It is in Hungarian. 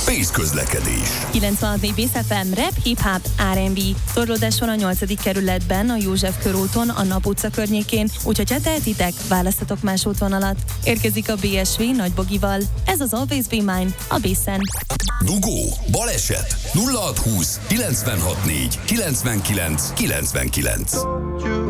Pész közlekedés. 96 Bész FM, rap, hip-hop, R&B. Torlódás van a 8. kerületben, a József körúton, a Nap utca környékén, úgyhogy ha tehetitek, választatok más útvonalat. Érkezik a BSV Nagybogival. Ez az Always Be Mine, a Bészen. Dugó, baleset, 0620 964 99 99.